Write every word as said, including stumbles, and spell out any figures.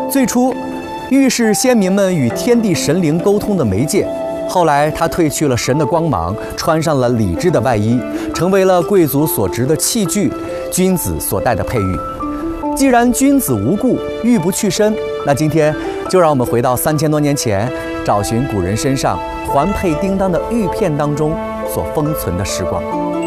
最初，玉是先民们与天地神灵沟通的媒介。后来，它褪去了神的光芒，穿上了礼制的外衣，成为了贵族所执的器具，君子所戴的佩玉。既然君子无故，玉不去身，那今天就让我们回到三千多年前，找寻古人身上环佩叮当的玉片当中所封存的时光。